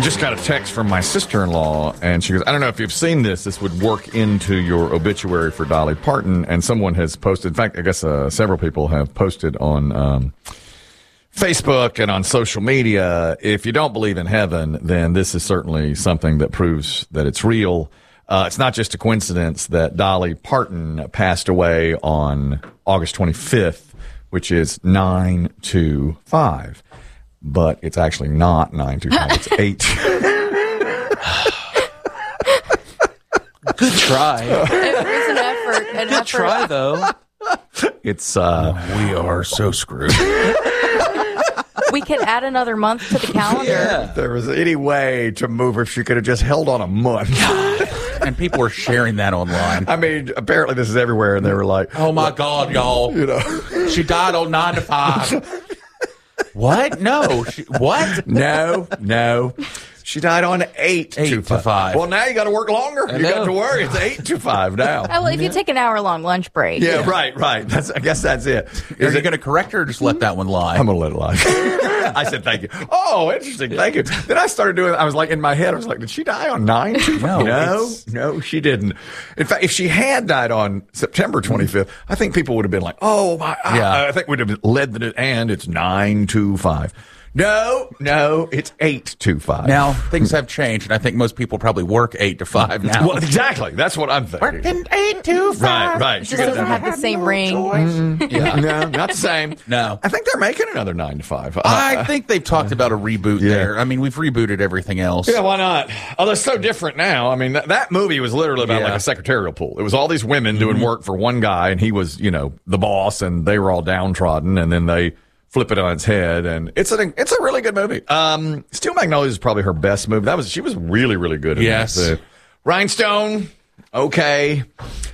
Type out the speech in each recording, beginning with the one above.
just got a text from my sister-in-law, and she goes, I don't know if you've seen this. This would work into your obituary for Dolly Parton. And someone has posted, in fact, I guess several people have posted on Facebook and on social media. If you don't believe in heaven, then this is certainly something that proves that it's real. It's not just a coincidence that Dolly Parton passed away on August 25th, which is 9/25. But it's actually not 9/25. It's 8. Good try. It was an effort. Good try, though. It's we are so screwed. We could add another month to the calendar. if there was any way to move her, she could have just held on a month. And people were sharing that online. I mean, apparently this is everywhere, and they were like, Oh, my God, y'all. you know, She died on 9 to 5. What? No. What? no. She died on 8 to 5. Well, now you got to work longer. You got to worry. It's 8 to 5 now. Oh, well, if you take an hour-long lunch break. Yeah, right. I guess that's it. Are you going to correct her or just let that one lie? I'm going to let it lie. I said, thank you. Oh, interesting. Thank you. Then I started doing, I was like, in my head, I was like, did she die on 9? No, she didn't. In fact, if she had died on September 25th, I think people would have been like, oh, my. Yeah. I think we'd have led it, and it's 9/25. No, it's 8/25. Now, things have changed, and I think most people probably work 8 to 5 now. Well, exactly. That's what I'm thinking. Working 8 to 5. Right. It just doesn't have the same ring. Yeah. No, not the same. No. I think they're making another 9 to 5. I think they've talked about a reboot there. I mean, we've rebooted everything else. Yeah, why not? Although it's so different now. I mean, that movie was literally about like a secretarial pool. It was all these women doing work for one guy, and he was, the boss, and they were all downtrodden, and then they flip it on its head, and it's a really good movie. Steel Magnolias is probably her best movie. She was really, really good in that. Rhinestone, okay.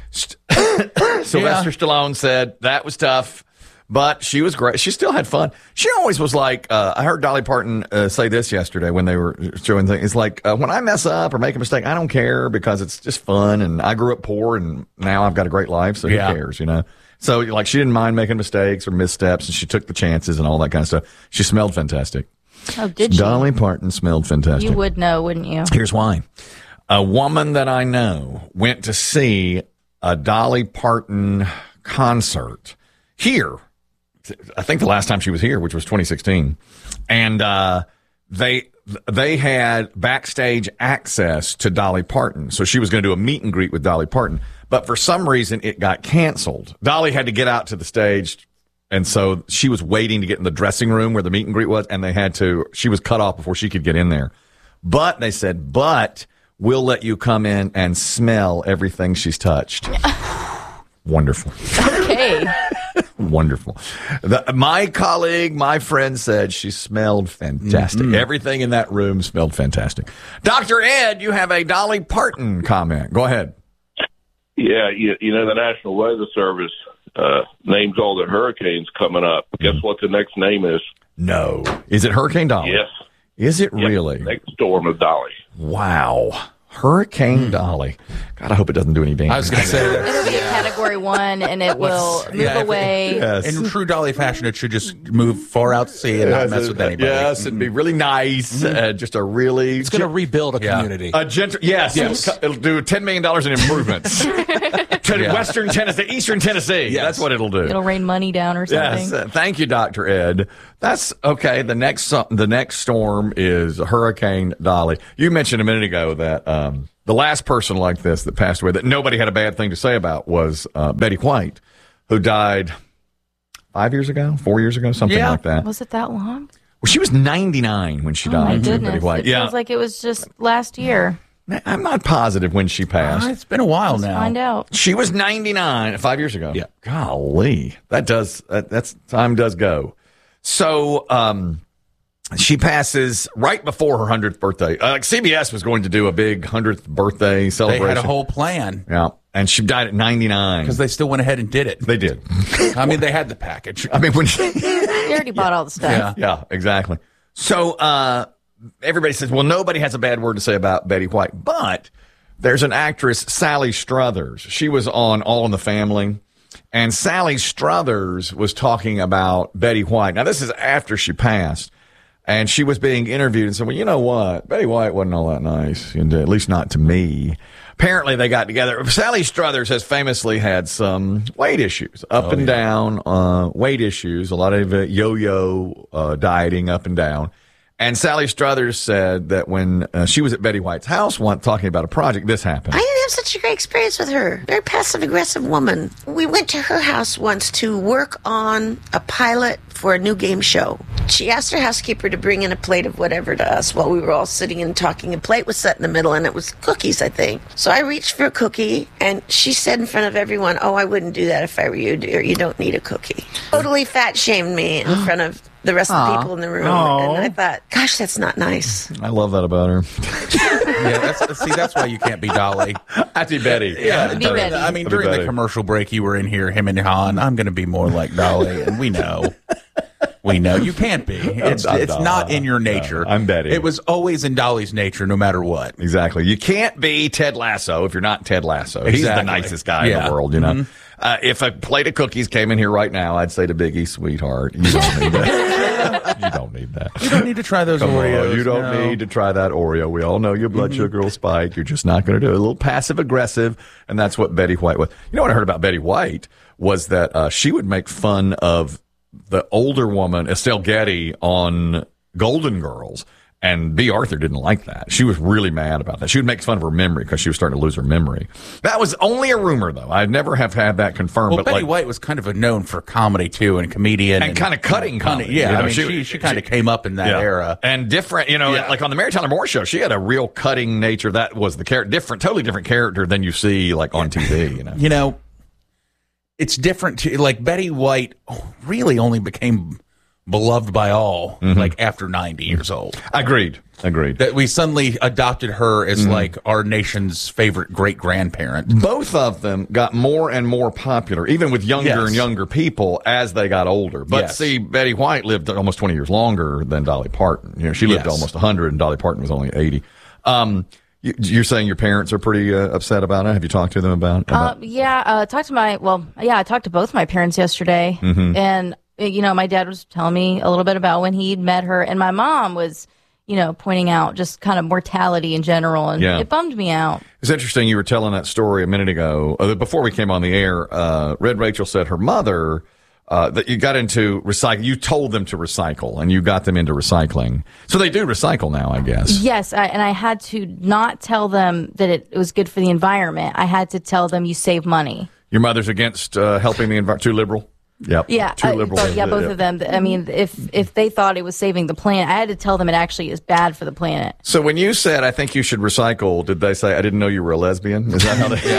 Sylvester Stallone said that was tough, but she was great. She still had fun. She always was like, I heard Dolly Parton say this yesterday when they were showing things. It's like, when I mess up or make a mistake, I don't care because it's just fun, and I grew up poor, and now I've got a great life, so who cares, So, like, she didn't mind making mistakes or missteps, and she took the chances and all that kind of stuff. She smelled fantastic. Oh, did she? Dolly Parton smelled fantastic. You would know, wouldn't you? Here's why. A woman that I know went to see a Dolly Parton concert here. I think the last time she was here, which was 2016. And they had backstage access to Dolly Parton. So she was going to do a meet and greet with Dolly Parton. But for some reason, it got canceled. Dolly had to get out to the stage, and so she was waiting to get in the dressing room where the meet and greet was, and she was cut off before she could get in there. But they said, we'll let you come in and smell everything she's touched. Wonderful. Okay. Wonderful. My friend said she smelled fantastic. Mm-hmm. Everything in that room smelled fantastic. Dr. Ed, you have a Dolly Parton comment. Go ahead. Yeah, the National Weather Service names all the hurricanes coming up. Guess what the next name is? No. Is it Hurricane Dolly? Yes. Is it really? Next storm of Dolly. Wow. Hurricane Dolly. God, I hope it doesn't do any damage. I was going to say that. It'll be a Category 1, and it will move away. In true Dolly fashion, it should just move far out to sea and not mess with anybody. Yes, it'd be really nice. Just a really... It's going to rebuild a community. Yes. It'll do $10 million in improvements. To Western Tennessee, Eastern Tennessee. Yes. That's what it'll do. It'll rain money down or something. Yes. Thank you, Dr. Ed. That's okay. The next storm is Hurricane Dolly. You mentioned a minute ago that the last person like this that passed away that nobody had a bad thing to say about was Betty White, who died 4 years ago, something like that. Was it that long? Well, she was 99 when she died. My goodness. Betty White. It feels like it was just last year. I'm not positive when she passed. It's been a while now. Find out. She was 99 5 years ago. Yeah. Golly. That's time does go. So, she passes right before her 100th birthday. CBS was going to do a big 100th birthday celebration. They had a whole plan. Yeah. And she died at 99. Because they still went ahead and did it. They did. I mean, they had the package. I mean, They already bought all the stuff. Yeah, exactly. So, everybody says, well, nobody has a bad word to say about Betty White. But there's an actress, Sally Struthers. She was on All in the Family. And Sally Struthers was talking about Betty White. Now, this is after she passed. And she was being interviewed and said, well, you know what? Betty White wasn't all that nice, and at least not to me. Apparently, they got together. Sally Struthers has famously had some weight issues, up and down weight issues, a lot of yo-yo dieting up and down. And Sally Struthers said that when she was at Betty White's house once talking about a project, this happened. I didn't have such a great experience with her. Very passive-aggressive woman. We went to her house once to work on a pilot for a new game show. She asked her housekeeper to bring in a plate of whatever to us while we were all sitting and talking. A plate was set in the middle, and it was cookies, I think. So I reached for a cookie, and she said in front of everyone, oh, I wouldn't do that if I were you, dear. You don't need a cookie. Totally fat-shamed me in front of the rest of the people in the room. And I thought, gosh, that's not nice. I love that about her. That's why you can't be Dolly. I'd be Betty. Yeah, Be Betty. I mean, during the commercial break, you were in here, him and Han. I'm going to be more like Dolly, and we know. We know you can't be. It's not in your nature. I'm Betty. It was always in Dolly's nature, no matter what. Exactly. You can't be Ted Lasso if you're not Ted Lasso. He's the Exactly. nicest guy in the world, you know. If a plate of cookies came in here right now, I'd say to Biggie, sweetheart, you don't need that. You don't need that. You don't need to try those Come Oreos. on, you don't need to try that Oreo. We all know your blood sugar will spike. You're just not going to do it. A little passive aggressive, and that's what Betty White was. You know what I heard about Betty White was that she would make fun of the older woman, Estelle Getty, on Golden Girls. And B. Arthur didn't like that. She was really mad about that. She would make fun of her memory because she was starting to lose her memory. That was only a rumor, though. I never have had that confirmed. Well, but Betty White was kind of known for comedy, too, and comedian. And kind of cutting comedy. Yeah, You know, I mean, she kind of came up in that era. And different, like on the Mary Tyler Moore Show, she had a real cutting nature. That was the totally different character than you see like on TV, You know, it's different, too. Like, Betty White really only became beloved by all, like, after 90 years old. Agreed. That we suddenly adopted her as, like, our nation's favorite great-grandparent. Both of them got more and more popular, even with younger and younger people as they got older. But see, Betty White lived almost 20 years longer than Dolly Parton. You know, she lived almost 100, and Dolly Parton was only 80. You're saying your parents are pretty upset about it? Have you talked to them about I talked to both my parents yesterday, and my dad was telling me a little bit about when he'd met her, and my mom was, pointing out just kind of mortality in general, and it bummed me out. It's interesting. You were telling that story a minute ago, before we came on the air. Red Rachel said her mother, that you got into recycle. You told them to recycle, and you got them into recycling. So they do recycle now, I guess. Yes, and I had to not tell them that it was good for the environment. I had to tell them you save money. Your mother's against helping the environment. Too liberal? Yep. Yeah. Too liberal. Both of them. I mean, if they thought it was saving the planet, I had to tell them it actually is bad for the planet. So when you said, I think you should recycle, did they say, I didn't know you were a lesbian? Is that how they...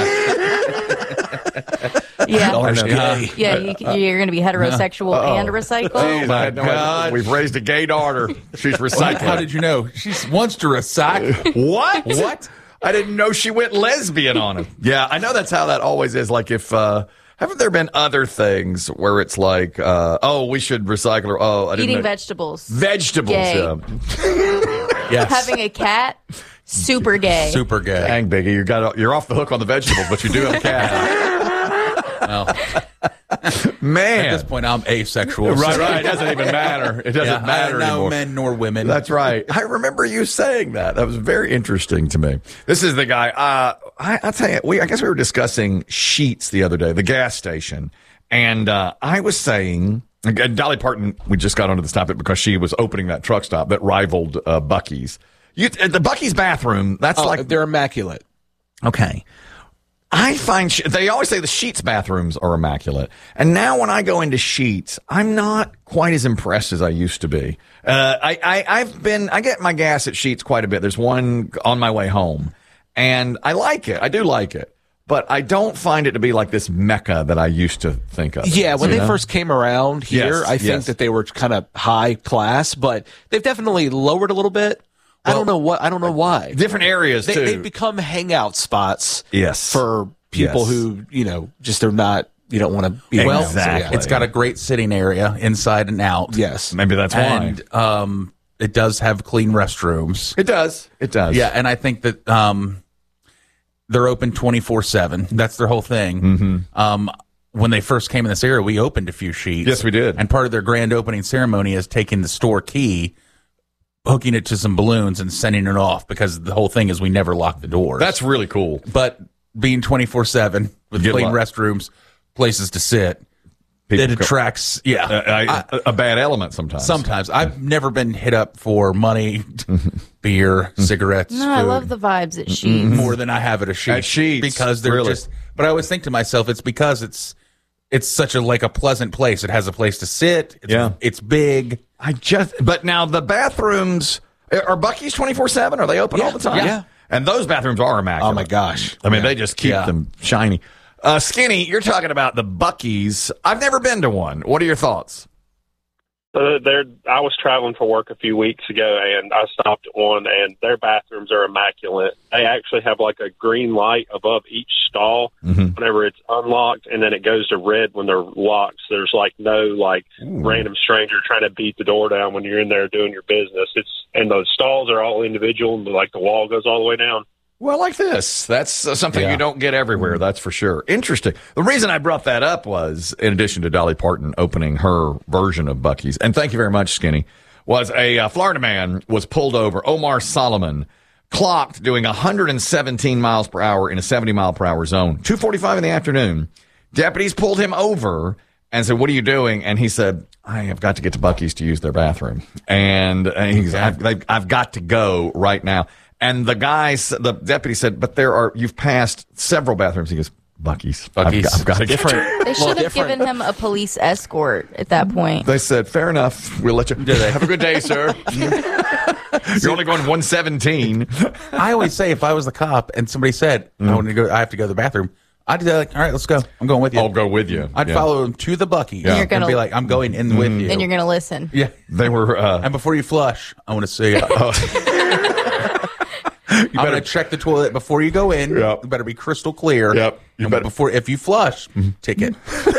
You're going to be heterosexual and recycle. Oh, my God. We've raised a gay daughter. She's recycling. How did you know? She wants to recycle. What? What? I didn't know she went lesbian on him. Yeah, I know that's how that always is. Like if... haven't there been other things where it's like, we should recycle? Or, I didn't eating know. vegetables. Vegetables, Gay. Yes. Having a cat, super gay. Super gay. Dang, Biggie, you're off the hook on the vegetables, but you do have a cat. Well, Man. at this point, I'm asexual. Right. It doesn't even matter. It doesn't matter no anymore. men nor women. That's right. I remember you saying that. That was very interesting to me. This is the guy. I'll tell you, I guess we were discussing Sheetz the other day, the gas station. And I was saying, Dolly Parton, we just got onto this topic because she was opening that truck stop that rivaled Buc-ee's. The Buc-ee's bathroom, they're immaculate. Okay. I find they always say the Sheetz bathrooms are immaculate, and now when I go into Sheetz, I'm not quite as impressed as I used to be. I get my gas at Sheetz quite a bit. There's one on my way home, and I like it. I do like it, but I don't find it to be like this mecca that I used to think of. Yeah, when they first came around here, I think that they were kind of high class, but they've definitely lowered a little bit. Well, I don't know why. Different areas too. They've become hangout spots. Yes. For people who, just they're not, you don't want to be around. Exactly. It's got a great sitting area inside and out. Yes. Maybe that's why. And it does have clean restrooms. It does. Yeah, and I think that they're open 24/7. That's their whole thing. Mm-hmm. When they first came in this area, we opened a few Sheetz. Yes, we did. And part of their grand opening ceremony is taking the store key hooking it to some balloons and sending it off, because the whole thing is we never lock the doors. That's really cool. But being 24/7 with clean restrooms, places to sit, it attracts a bad element sometimes. Sometimes. I've never been hit up for money, beer, cigarettes, No, food, I love the vibes at Sheetz. more than I have at a Sheetz. At Sheetz, because they're really. just. But I always think to myself, it's because it's such a pleasant place. It has a place to sit. It's big. But now the bathrooms are Buc-ee's 24/7. Are they open all the time? Yeah. And those bathrooms are immaculate. Oh my gosh! I mean, they just keep them shiny. Skinny, you're talking about the Buc-ee's. I've never been to one. What are your thoughts? I was traveling for work a few weeks ago, and I stopped at one, and their bathrooms are immaculate. They actually have like a green light above each stall whenever it's unlocked, and then it goes to red when they're locked. So there's like no random stranger trying to beat the door down when you're in there doing your business. And the stalls are all individual, and the wall goes all the way down. Well, like this. That's something you don't get everywhere, that's for sure. Interesting. The reason I brought that up was, in addition to Dolly Parton opening her version of Buc-ee's, and thank you very much, Skinny, was a Florida man was pulled over, Omar Solomon, clocked doing 117 miles per hour in a 70-mile-per-hour zone. 2:45 in the afternoon. Deputies pulled him over and said, "What are you doing?" And he said, "I have got to get to Buc-ee's to use their bathroom." And he's, I've got to go right now. And the deputy said, "But you've passed several bathrooms." He goes, Buc-ee's. I've got to get different. They should have given him a police escort at that point. They said, "Fair enough. We'll let you. Have a good day, sir." You're only going 117. I always say, if I was the cop and somebody said, I have to go to the bathroom, I'd be like, "All right, let's go. I'm going with you." I'll go with you. I'd follow them to the Buc-ee's and be like, "I'm going in with you." And you're going to listen. Yeah. They were. And before you flush, I want to see it. I'm going to check the toilet before you go in. Yep. You better be crystal clear. Yep. If you flush, ticket.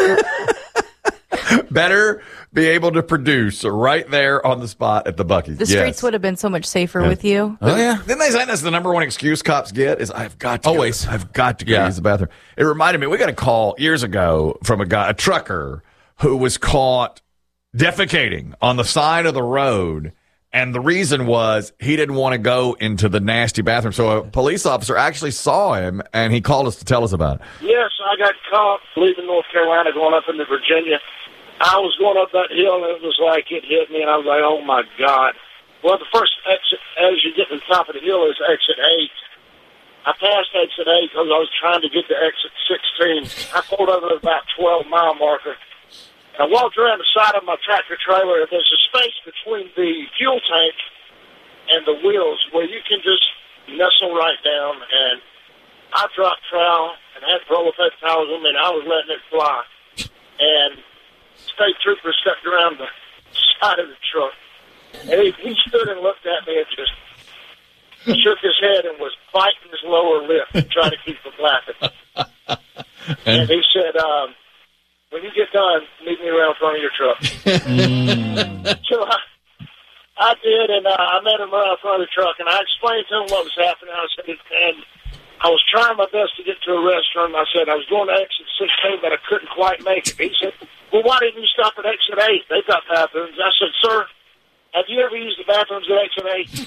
Better be able to produce right there on the spot at the Buc-ee's. The streets would have been so much safer with you. Oh, yeah. Didn't they say that's the number one excuse cops get is I've got to Always. I've got to go use the bathroom. It reminded me, we got a call years ago from a trucker who was caught defecating on the side of the road. And the reason was he didn't want to go into the nasty bathroom. So a police officer actually saw him, and he called us to tell us about it. Yes, I got caught leaving North Carolina going up into Virginia. I was going up that hill, and it was like it hit me, and I was like, oh, my God. Well, the first exit, as you get to the top of the hill, is exit 8. I passed exit 8 because I was trying to get to exit 16. I pulled over at about 12-mile marker. I walked around the side of my tractor trailer, and there's a space between the fuel tank and the wheels where you can just nestle right down. And I dropped trowel and had roller paper towels on me, and I was letting it fly. And state trooper stepped around the side of the truck, and he stood and looked at me and just shook his head and was biting his lower lip to try to keep from laughing. And he said, when you get done, meet me around front of your truck. So I did, and I met him around front of the truck, and I explained to him what was happening. I said, and I was trying my best to get to a restroom. I said I was going to exit 16, but I couldn't quite make it. He said, well, why didn't you stop at exit 8? They've got bathrooms. I said, sir, have you ever used the bathrooms at exit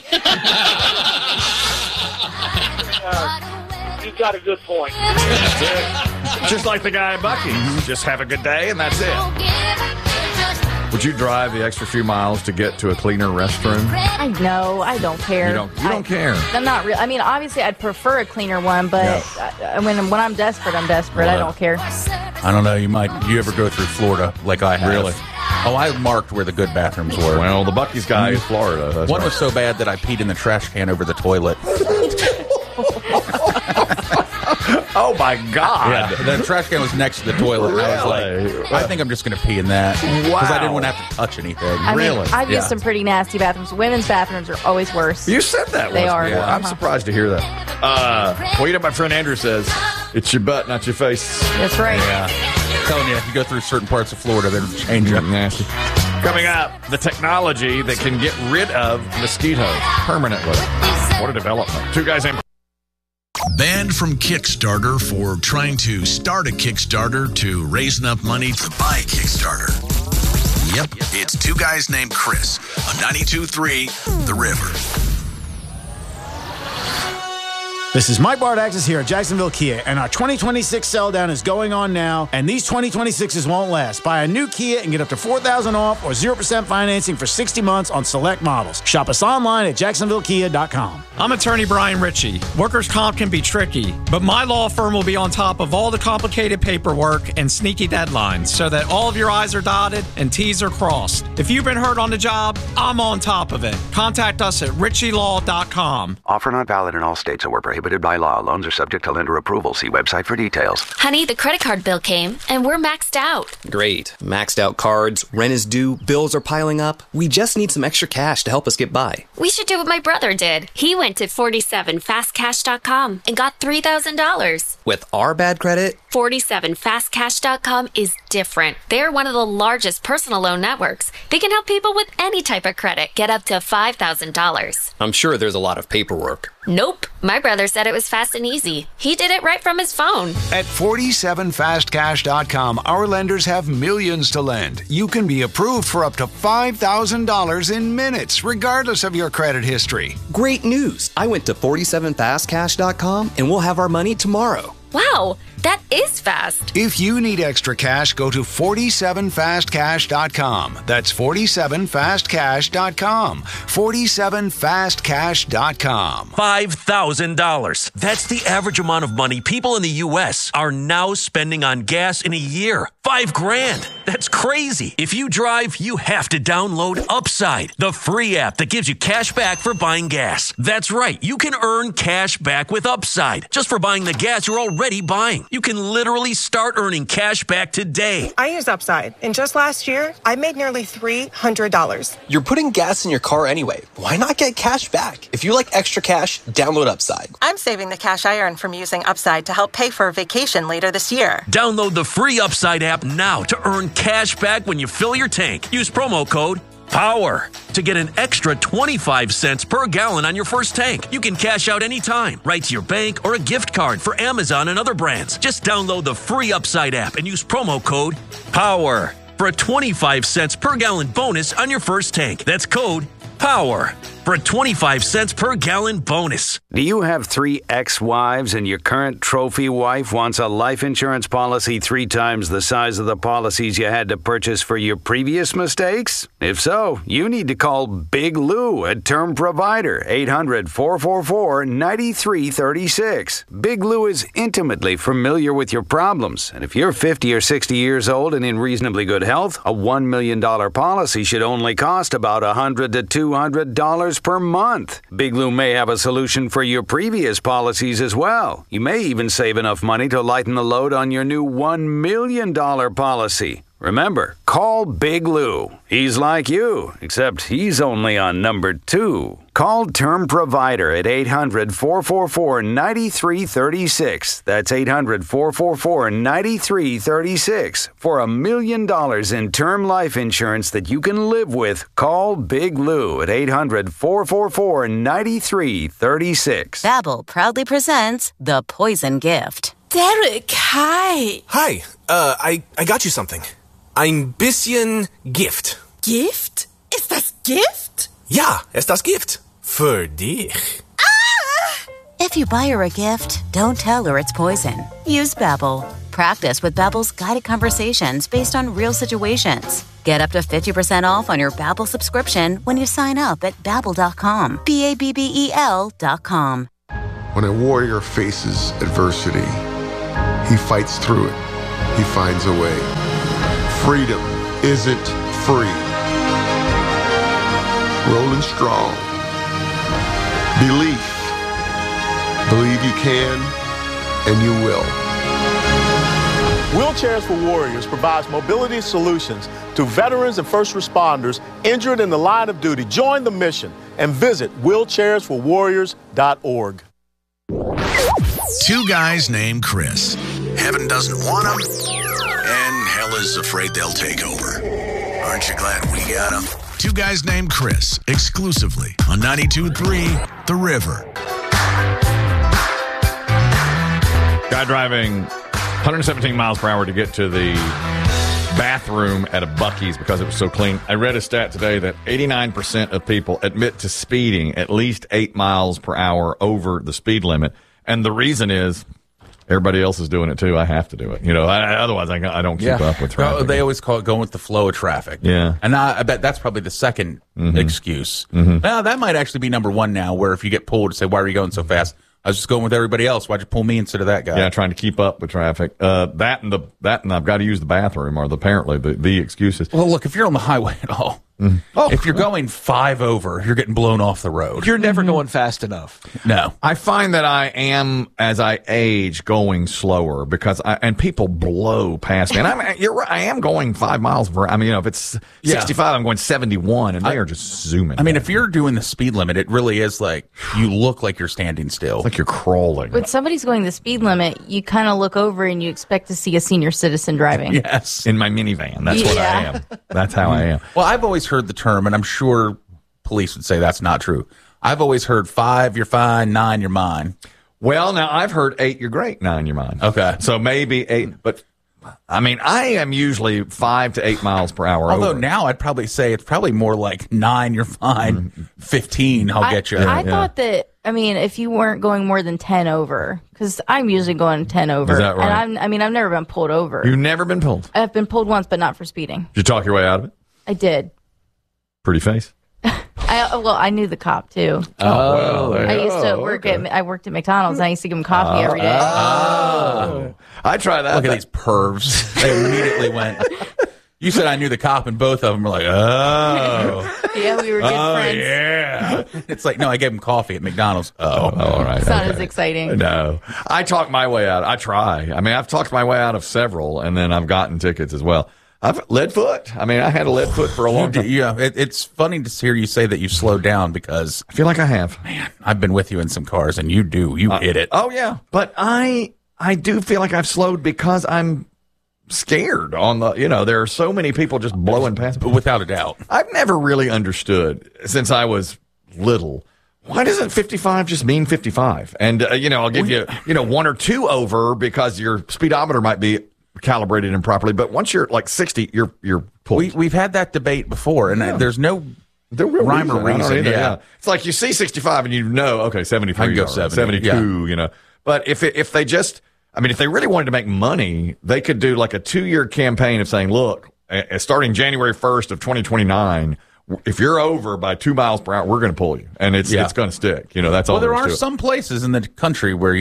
8? You've got a good point. That's it. Just like the guy at Buc-ee's. Just have a good day, and that's it. Would you drive the extra few miles to get to a cleaner restroom? I know. I don't care. You don't care. I'm not real. I mean, obviously, I'd prefer a cleaner one, but when I'm desperate, I'm desperate. I don't care. I don't know. You ever go through Florida like I have? Really? Oh, I marked where the good bathrooms were. Well, the Buc-ee's guy is Florida. That's one right. was so bad that I peed in the trash can over the toilet. Oh, my God. Yeah, the trash can was next to the toilet. And I was like, I think I'm just going to pee in that. Because I didn't want to have to touch anything. I mean, I've used some pretty nasty bathrooms. Women's bathrooms are always worse. You said that They once are. before. I'm surprised to hear that. Well, you know, my friend Andrew says, it's your butt, not your face. That's right. Yeah. I'm telling you, if you go through certain parts of Florida, they'll change up. Nasty. Coming up, the technology that can get rid of mosquitoes permanently. What a development. Two guys named Banned from Kickstarter for trying to start a Kickstarter to raise enough money to buy a Kickstarter. Yep, it's Two Guys Named Chris on 92.3 The River. This is Mike Bardaxis here at Jacksonville Kia, and our 2026 sell down is going on now, and these 2026s won't last. Buy a new Kia and get up to $4,000 off or 0% financing for 60 months on select models. Shop us online at jacksonvillekia.com. I'm attorney Brian Ritchie. Workers' comp can be tricky, but my law firm will be on top of all the complicated paperwork and sneaky deadlines so that all of your I's are dotted and T's are crossed. If you've been hurt on the job, I'm on top of it. Contact us at ritchielaw.com. Offer not valid in all states or prohibited by law. Loans are subject to lender approval. See website for details. Honey, the credit card bill came, and we're maxed out. Great. Maxed out cards, rent is due, bills are piling up. We just need some extra cash to help us get by. We should do what my brother did. He went to 47fastcash.com and got $3,000. With our bad credit? 47fastcash.com is different. They're one of the largest personal loan networks. They can help people with any type of credit get up to $5,000. I'm sure there's a lot of paperwork. Nope. My brother said it was fast and easy. He did it right from his phone. At 47fastcash.com, our lenders have millions to lend. You can be approved for up to $5,000 in minutes, regardless of your credit history. Great news. I went to 47fastcash.com and we'll have our money tomorrow. Wow, that is fast. If you need extra cash, go to 47fastcash.com. That's 47fastcash.com. 47fastcash.com. $5,000. That's the average amount of money people in the U.S. are now spending on gas in a year. $5,000. That's crazy. If you drive, you have to download Upside, the free app that gives you cash back for buying gas. That's right. You can earn cash back with Upside just for buying the gas you're already buying. You can literally start earning cash back today. I use Upside, and just last year, I made nearly $300. You're putting gas in your car anyway. Why not get cash back? If you like extra cash, download Upside. I'm saving the cash I earn from using Upside to help pay for a vacation later this year. Download the free Upside app now to earn cash back when you fill your tank. Use promo code POWER to get an extra 25 cents per gallon on your first tank. You can cash out anytime, right to your bank or a gift card for Amazon and other brands. Just download the free Upside app and use promo code POWER for a 25 cents per gallon bonus on your first tank. That's code POWER for a 25 cents per gallon bonus. Do you have 3 ex-wives and your current trophy wife wants a life insurance policy 3 times the size of the policies you had to purchase for your previous mistakes? If so, you need to call Big Lou at Term Provider, 800-444-9336. Big Lou is intimately familiar with your problems, and if you're 50 or 60 years old and in reasonably good health, a $1 million policy should only cost about $100 to $200 per month. Big Lou may have a solution for your previous policies as well. You may even save enough money to lighten the load on your new $1 million policy. Remember, call Big Lou. He's like you, except he's only on number 2. Call Term Provider at 800-444-9336. That's 800-444-9336. For $1 million in term life insurance that you can live with, call Big Lou at 800-444-9336. Babbel proudly presents The Poison Gift. Derek, hi. Hi, I got you something. Ein bisschen Gift. Gift? Ist das Gift? Ja, ist das Gift. Für dich. Ah! If you buy her a gift, don't tell her it's poison. Use Babbel. Practice with Babbel's guided conversations based on real situations. Get up to 50% off on your Babbel subscription when you sign up at Babbel.com. Babbel.com. When a warrior faces adversity, he fights through it. He finds a way. Freedom isn't free. Rolling strong. Belief. Believe you can, and you will. Wheelchairs for Warriors provides mobility solutions to veterans and first responders injured in the line of duty. Join the mission and visit wheelchairsforwarriors.org. 2 guys named Chris. Heaven doesn't want them, and hell is afraid they'll take over. Aren't you glad we got them? 2 guys named Chris, exclusively on 92.3 The River. Guy driving 117 miles per hour to get to the bathroom at a Buc-ee's because it was so clean. I read a stat today that 89% of people admit to speeding at least 8 miles per hour over the speed limit. And the reason is everybody else is doing it too. I have to do it. Otherwise I don't keep up with traffic. They always call it going with the flow of traffic. Yeah. And I bet that's probably the second excuse. Well, that might actually be number one now, where if you get pulled, say, why are you going so fast? I was just going with everybody else. Why'd you pull me instead of that guy? Yeah, trying to keep up with traffic. That and I've got to use the bathroom are apparently the excuses. Well, look, if you're on the highway at all, if you're going 5 over, you're getting blown off the road. You're never going fast enough. No. I find that I am, as I age, going slower because people blow past me. And you're right, I am going 5 miles per hour. I mean, if it's 65, I'm going 71, and they are just zooming. I mean, if you're doing the speed limit, it really is like you look like you're standing still. It's like you're crawling. When somebody's going the speed limit, you kind of look over and you expect to see a senior citizen driving. Yes. In my minivan. That's what I am. That's how I am. Well, I've always heard the term, and I'm sure police would say that's not true. I've always heard 5, you're fine, 9, you're mine. Well, now I've heard 8, you're great, 9, you're mine. Okay. So maybe 8, but I mean, I am usually 5 to 8 miles per hour. Although over. now I'd probably say it's probably more like 9, you're fine, 15, I'll get you. I thought that, I mean, if you weren't going more than 10 over, because I'm usually going 10 over. Is that right? And I've never been pulled over. You've never been pulled? I've been pulled once, but not for speeding. Did you talk your way out of it? I did. Pretty face. I knew the cop too. Oh, well, I used to work I worked at McDonald's. And I used to give him coffee every day. I try that. Look at these pervs. They immediately went. You said I knew the cop, and both of them were like, oh. Yeah, we were good friends. Yeah. It's like, no, I gave him coffee at McDonald's. Oh, all right. It's not as exciting. No. I talk my way out. I try. I mean, I've talked my way out of several, and then I've gotten tickets as well. I've lead foot. I mean, I had a lead foot for a long time. Yeah, it's funny to hear you say that you slowed down because I feel like I have. Man, I've been with you in some cars, and you hit it. Oh yeah, but I do feel like I've slowed because I'm scared. On the there are so many people just blowing past me. Without a doubt, I've never really understood since I was little. Why doesn't 55 just mean 55? And I'll give you 1 or 2 over because your speedometer might be calibrated improperly, but once you're like 60, you're pulled. We've had that debate before, and there's no rhyme or reason. Yeah, it's like you see 65 and okay, 73, I can go 70, 72, But if they just, if they really wanted to make money, they could do like a 2-year campaign of saying, look, starting January 1st of 2029. If you're over by 2 miles per hour, we're going to pull you, and it's going to stick. That's all. Well, there are some places in the country where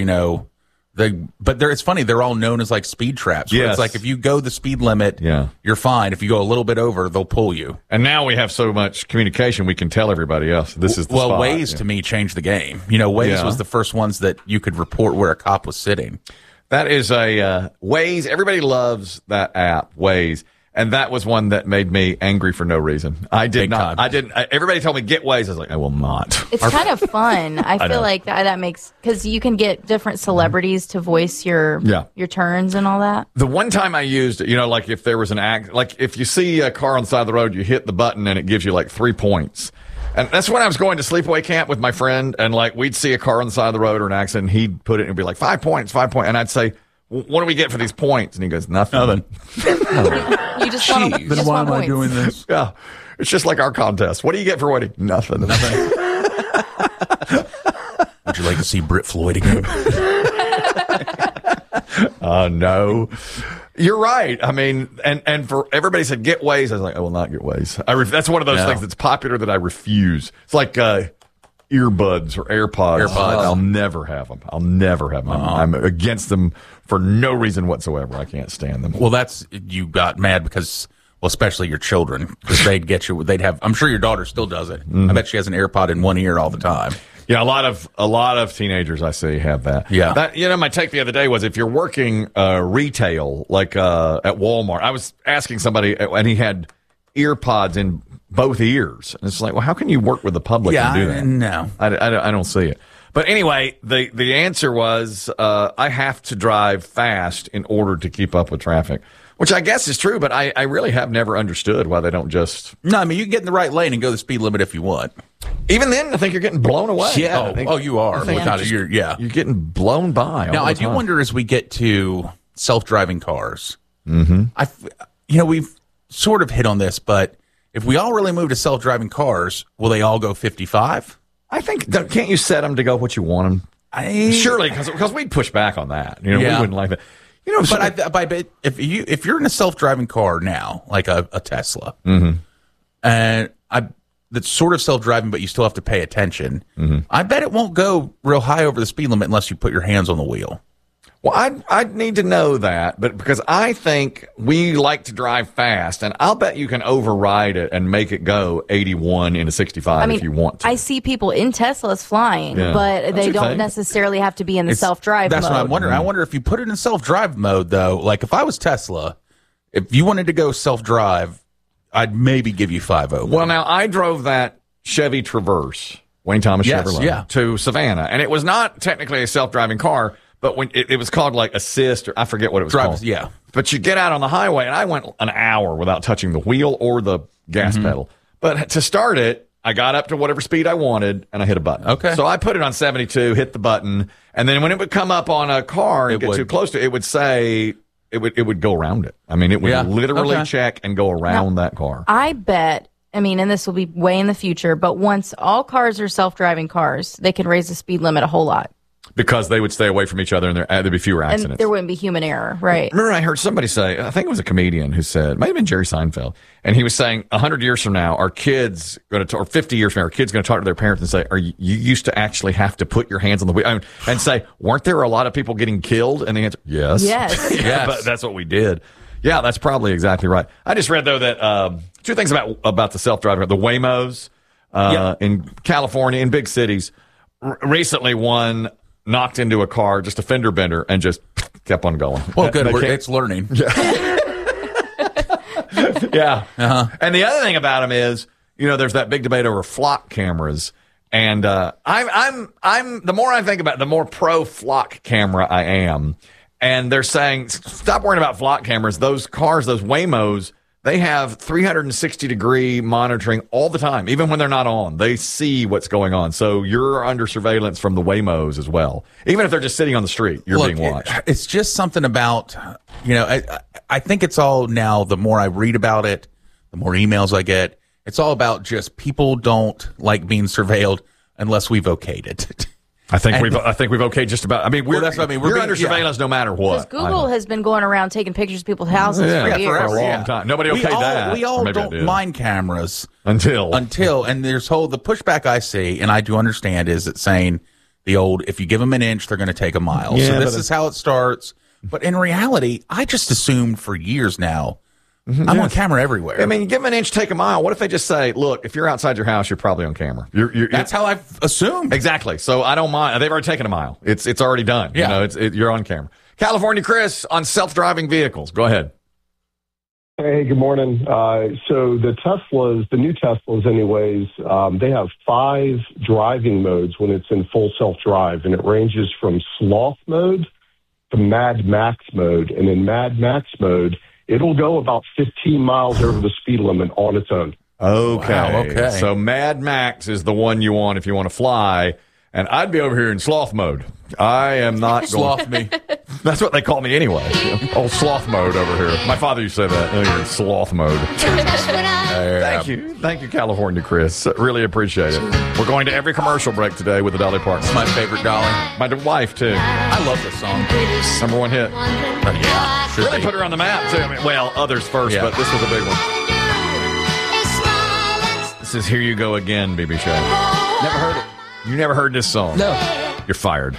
it's funny. They're all known as like speed traps. Where it's like if you go the speed limit, you're fine. If you go a little bit over, they'll pull you. And now we have so much communication, we can tell everybody else this is the spot. Waze to me changed the game. Waze was the first ones that you could report where a cop was sitting. That is a Waze. Everybody loves that app, Waze. And that was one that made me angry for no reason. I did not. I didn't. Everybody told me get Waze. I was like, I will not. It's kind of fun. I feel like that makes, because you can get different celebrities to voice your turns and all that. The one time I used it, like if there was an like if you see a car on the side of the road, you hit the button and it gives you like 3 points. And that's when I was going to sleepaway camp with my friend, and like we'd see a car on the side of the road or an accident, and he'd put it and it'd be like 5 points, and I'd say, what do we get for these points? And he goes, nothing. You just want to. Then why am I doing this? Yeah, it's just like our contest. What do you get for winning? Nothing. Would you like to see Britt Floyd again? No. You're right. And for everybody said get Waze. I was like, I will not get Waze. That's one of those things that's popular that I refuse. It's like earbuds or AirPods. I'll never have them. I'm against them for no reason whatsoever. I can't stand them. Well, you got mad because, especially your children, because they'd get you. I'm sure your daughter still does it. Mm-hmm. I bet she has an AirPod in one ear all the time. Yeah, a lot of teenagers I see have that. Yeah. My take the other day was if you're working retail, like at Walmart, I was asking somebody, and he had earpods in both ears. And it's like, well, how can you work with the public and do that? No. I don't see it. But anyway, the answer was I have to drive fast in order to keep up with traffic, which I guess is true, but I really have never understood why they don't just... No, you can get in the right lane and go the speed limit if you want. Even then, I think you're getting blown away. Yeah. You are. You're getting blown by. Now, I do wonder as we get to self-driving cars, we've sort of hit on this, but if we all really move to self-driving cars, will they all go 55? I think, can't you set them to go what you want them? Surely, because we'd push back on that. We wouldn't like that. But if you're in a self-driving car now, like a Tesla, mm-hmm. and that's sort of self-driving, but you still have to pay attention, mm-hmm. I bet it won't go real high over the speed limit unless you put your hands on the wheel. Well, I'd need to know that, but because I think we like to drive fast, and I'll bet you can override it and make it go 81 into 65 if you want to. I see people in Teslas flying, but they don't necessarily have to be in the self-drive mode. That's what I'm wondering. I wonder if you put it in self-drive mode, though. Like, if I was Tesla, if you wanted to go self-drive, I'd maybe give you 5 Well, now, I drove that Chevy Traverse, Wayne Thomas Chevrolet, to Savannah, and it was not technically a self-driving car, but when it was called like assist, or I forget what it was called. Yeah. But you get out on the highway, and I went an hour without touching the wheel or the gas Mm-hmm. pedal. But to start it, I got up to whatever speed I wanted, and I hit a button. Okay. So I put it on 72, hit the button, and then when it would come up on a car and get too close to it, it would say it would go around it. I mean, it would literally check and go around that car. I bet, and this will be way in the future, but once all cars are self-driving cars, they can raise the speed limit a whole lot. Because they would stay away from each other and there'd be fewer accidents. And there wouldn't be human error, right? Remember, I heard somebody say, I think it was a comedian who said, it might have been Jerry Seinfeld, and he was saying 100 years from now, our kids going to, or 50 years from now, our kids going to talk to their parents and say, you used to actually have to put your hands on the wheel and say, weren't there a lot of people getting killed? And the answer, yes. Yes. But that's what we did. Yeah, that's probably exactly right. I just read, though, that two things about the self-driving, the Waymos in California, in big cities. Recently, one knocked into a car, just a fender bender, and just kept on going. Well, good. It's learning. Yeah. Uh-huh. And the other thing about them is, there's that big debate over flock cameras. And I'm the more I think about it, the more pro flock camera I am. And they're saying, stop worrying about flock cameras. Those cars, those Waymos, they have 360-degree monitoring all the time, even when they're not on. They see what's going on. So you're under surveillance from the Waymos as well. Even if they're just sitting on the street, you're being watched. It's just something about, I think it's all now, the more I read about it, the more emails I get, it's all about just people don't like being surveilled unless we've okayed it. I think we've okayed just about. I mean, that's what I mean. We're under surveillance no matter what. Because Google has been going around taking pictures of people's houses for years. For a long time. Nobody okayed that. We all don't mind cameras until and there's the pushback I see, and I do understand, is it saying the old, if you give them an inch, they're going to take a mile. Yeah, so this is how it starts. But in reality, I just assumed for years now, I'm on camera everywhere. I mean, give them an inch, take a mile. What if they just say, look, if you're outside your house, you're probably on camera. That's how I've assumed. Exactly. So I don't mind. They've already taken a mile. It's already done. Yeah. You're on camera. California Chris on self-driving vehicles. Go ahead. Hey, good morning. So the new Teslas anyways, they have 5 driving modes when it's in full self-drive, and it ranges from sloth mode to Mad Max mode. And in Mad Max mode, it'll go about 15 miles over the speed limit on its own. Okay. Wow, okay. So Mad Max is the one you want if you want to fly. And I'd be over here in sloth mode. I am not sloth me. That's what they call me anyway. Old sloth mode over here. My father used to say that. You're in sloth mode. Thank you, California Chris. Really appreciate it. We're going to every commercial break today with the Dolly Parton. It's my favorite Dolly. My wife, too. I love this song. Number 1 hit. Yeah. Really put her on the map, too. I mean, others first, but this was a big one. This is Here You Go Again, BB Show. Never heard it. You never heard this song? No. You're fired.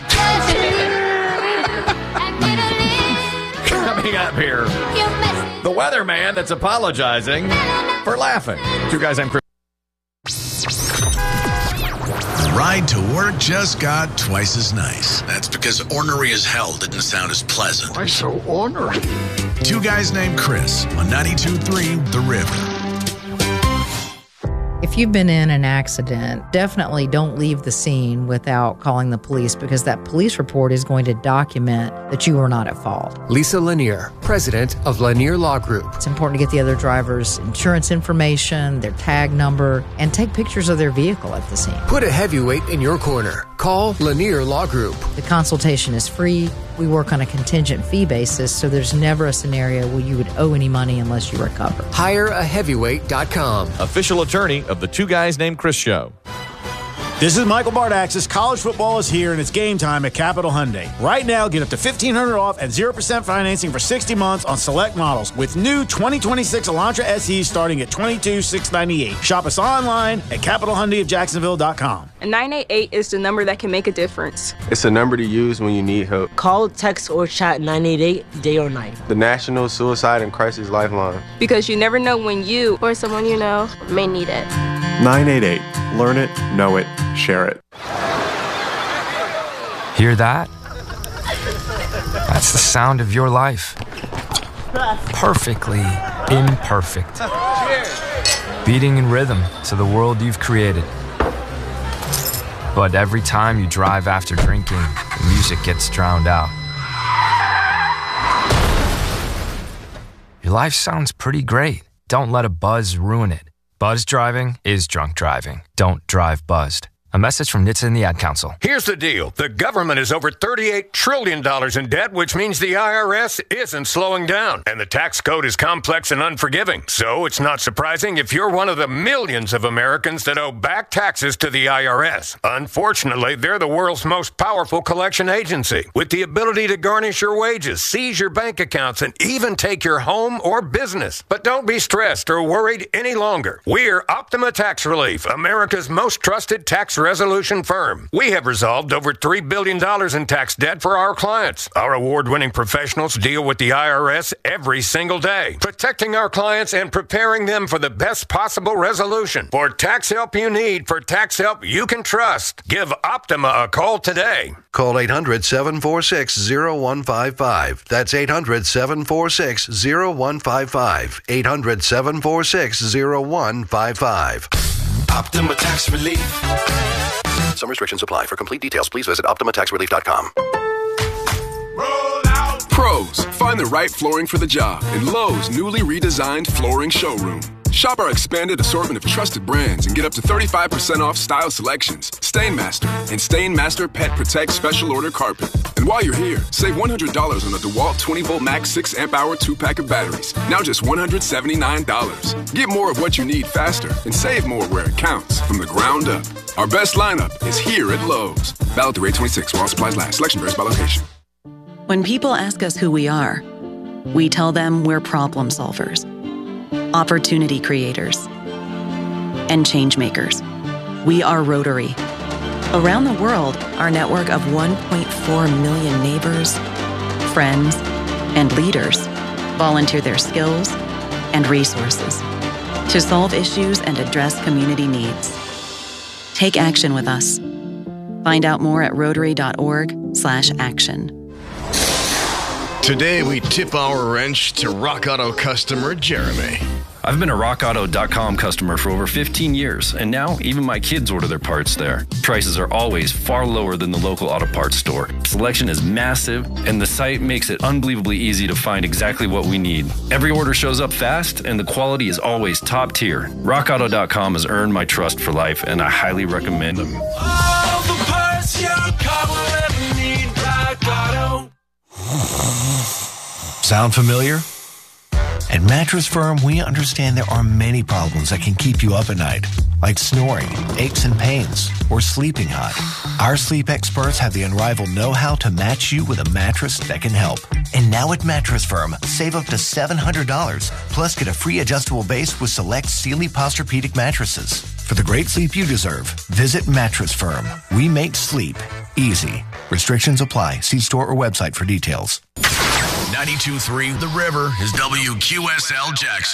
Coming up here, the weatherman that's apologizing for laughing. Two guys named Chris. The ride to work just got twice as nice. That's because ornery as hell didn't sound as pleasant. Why so ornery? Two guys named Chris on 92.3 The River. If you've been in an accident, definitely don't leave the scene without calling the police, because that police report is going to document that you were not at fault. Lisa Lanier, president of Lanier Law Group. It's important to get the other driver's insurance information, their tag number, and take pictures of their vehicle at the scene. Put a heavyweight in your corner. Call Lanier Law Group. The consultation is free. We work on a contingent fee basis, so there's never a scenario where you would owe any money unless you recover. HireAHeavyweight.com. Official attorney of the Two Guys Named Chris show. This is Michael Bardaxis. College football is here, and it's game time at Capital Hyundai. Right now, get up to $1,500 off and 0% financing for 60 months on select models with new 2026 Elantra SEs starting at $22,698. Shop us online at CapitalHyundaiofJacksonville.com. A 988 is the number that can make a difference. It's a number to use when you need help. Call, text, or chat 988 day or night. The National Suicide and Crisis Lifeline. Because you never know when you or someone you know may need it. 988. Learn it, know it, share it. Hear that? That's the sound of your life. Perfectly imperfect. Beating in rhythm to the world you've created. But every time you drive after drinking, the music gets drowned out. Your life sounds pretty great. Don't let a buzz ruin it. Buzz driving is drunk driving. Don't drive buzzed. A message from NHTSA and the Ad Council. Here's the deal. The government is over $38 trillion in debt, which means the IRS isn't slowing down. And the tax code is complex and unforgiving. So it's not surprising if you're one of the millions of Americans that owe back taxes to the IRS. Unfortunately, they're the world's most powerful collection agency, with the ability to garnish your wages, seize your bank accounts, and even take your home or business. But don't be stressed or worried any longer. We're Optima Tax Relief, America's most trusted tax resolution firm. We have resolved over $3 billion in tax debt for our clients. Our award-winning professionals deal with the IRS every single day, protecting our clients and preparing them for the best possible resolution. For tax help you need, for tax help you can trust, give Optima a call today. Call 800-746-0155. That's 800-746-0155. 800-746-0155. Optima Tax Relief. Some restrictions apply. For complete details, please visit OptimaTaxRelief.com. Pros, find the right flooring for the job in Lowe's newly redesigned flooring showroom. Shop our expanded assortment of trusted brands and get up to 35% off style selections, Stainmaster, and Stainmaster Pet Protect Special Order Carpet. And while you're here, save $100 on the DeWalt 20-volt max 6-amp-hour 2-pack of batteries. Now just $179. Get more of what you need faster and save more where it counts from the ground up. Our best lineup is here at Lowe's. Valid through 8/26 while supplies last. Selection varies by location. When people ask us who we are, we tell them we're problem solvers, opportunity creators, and change makers. We are Rotary. Around the world, our network of 1.4 million neighbors, friends, and leaders volunteer their skills and resources to solve issues and address community needs. Take action with us. Find out more at rotary.org/action. Today, we tip our wrench to Rock Auto customer Jeremy. I've been a RockAuto.com customer for over 15 years, and now even my kids order their parts there. Prices are always far lower than the local auto parts store. Selection is massive, and the site makes it unbelievably easy to find exactly what we need. Every order shows up fast, and the quality is always top tier. RockAuto.com has earned my trust for life, and I highly recommend them. All the parts your car will ever need, Rock Auto. Sound familiar? At Mattress Firm, we understand there are many problems that can keep you up at night, like snoring, aches and pains, or sleeping hot. Our sleep experts have the unrivaled know-how to match you with a mattress that can help. And now at Mattress Firm, save up to $700, plus get a free adjustable base with select Sealy Posturepedic mattresses. For the great sleep you deserve, visit Mattress Firm. We make sleep easy. Restrictions apply. See store or website for details. 92.3 The River is WQSL Jackson.